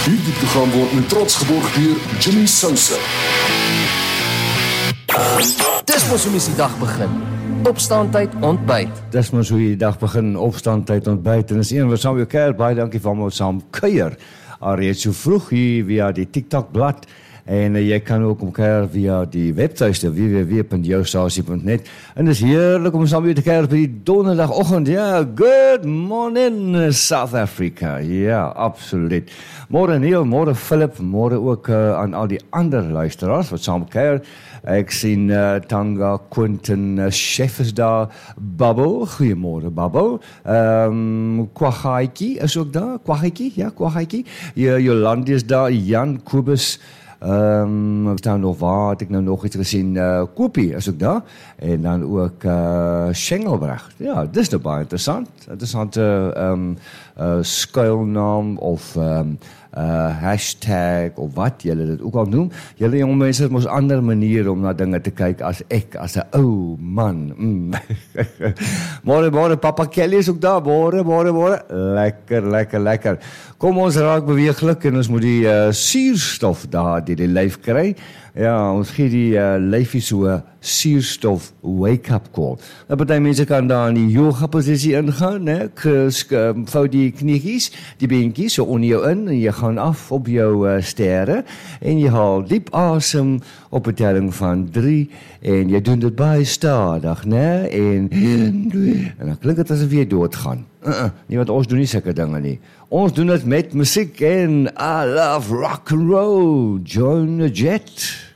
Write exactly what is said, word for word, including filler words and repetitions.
Hierdie program word met trots geborg deur Jimmy Sousa. Dis mos hoe mens die dag begin. Opstaantyd, ontbyt. Dis mos hoe die dag begin, opstaantyd, ontbyt. En is een wat saam jou keer, baie dankie vir almal saam kuier. Alreeds so vroeg hier via die TikTok blad. En uh, jy kan ook omkeer via die webtuiste w w w punt jou stasie punt net. En dit is heerlik om saam met jou te keer op die donderdagoggend. Ja, good morning South Africa. Ja, absoluut. Môre Neil, môre Philip, môre ook uh, aan al die ander luisteraars wat saam keer. Ek sien uh, Tanga, Quentin, uh, Chef is daar, Babbel, goeiemôre Babbel. Ehm um, Kwagaitjie is ook daar, Kwagaitjie, ja, Kwagaitjie. Jolandi is daar, Jan Kobus. Ehm um, dan nog waar het ek nou nog iets gesien, uh, Kopie is ook daar en dan ook uh, Schengelbrecht. Ja, dis nou baie interessant. Interessante ehm um, uh, skuilnaam of ehm um, uh, hashtag of wat julle dit ook al noem. Julle jong mense het mos ander maniere om na dinge te kyk as ek as 'n ou man. Mm. Môre môre Papa Kelly is ook daar. Môre môre môre. Lekker lekker lekker. Kom ons raak beweeglik en ons moet die uh, suurstof daar die die lyf kry. Ja, ons gee die uh, lyfie so 'n suurstof wake-up call. Nou, party mense kan daar in die yoga-posisie ingaan, né? Vou die kniekies, die beentjies so onder jou in en jy gaan af op jou uh, sterre en jy haal diep asem op 'n telling van drie en jy doen dit baie stadig, né? En en dan klink dit asof jy doodgaan. Uh-uh, nie wat ons doen nie sulke dinge nie. Ons doen dit met musiek en I love rock and roll. Join the jet.